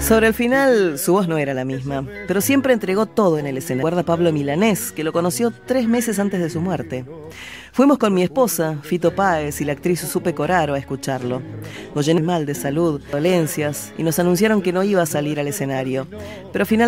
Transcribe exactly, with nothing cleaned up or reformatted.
Sobre el final, su voz no era la misma, pero siempre entregó todo en el escenario. Recuerda Pablo Milanés, que lo conoció tres meses antes de su muerte. Fuimos con mi esposa, Fito Páez, y la actriz Supe Coraro a escucharlo. Goyeneche mal de salud, dolencias, y nos anunciaron que no iba a salir al escenario, pero finalmente